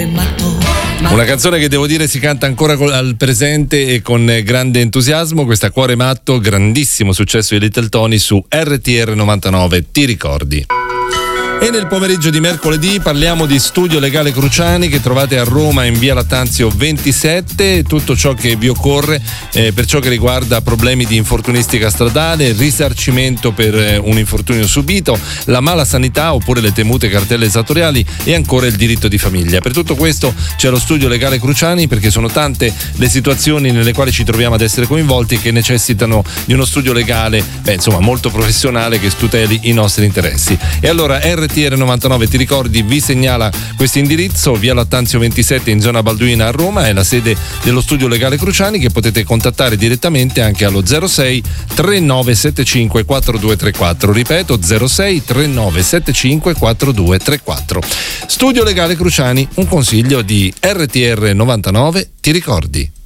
cuore matto. Una canzone che devo dire si canta ancora al presente e con grande entusiasmo. Questa Cuore matto, grandissimo successo di Little Tony su RTR 99, ti ricordi? E nel pomeriggio di mercoledì parliamo di Studio Legale Cruciani, che trovate a Roma in via Lattanzio 27, tutto ciò che vi occorre per ciò che riguarda problemi di infortunistica stradale, risarcimento per un infortunio subito, la mala sanità oppure le temute cartelle esattoriali e ancora il diritto di famiglia. Per tutto questo c'è lo Studio Legale Cruciani, perché sono tante le situazioni nelle quali ci troviamo ad essere coinvolti che necessitano di uno studio legale, molto professionale, che tuteli i nostri interessi. E allora RTR 99, ti ricordi, vi segnala questo indirizzo, via Lattanzio 27 in zona Balduina a Roma, è la sede dello Studio Legale Cruciani, che potete contattare direttamente anche allo 06 3975 4234, ripeto 06 3975 4234. Studio Legale Cruciani, un consiglio di RTR 99, ti ricordi?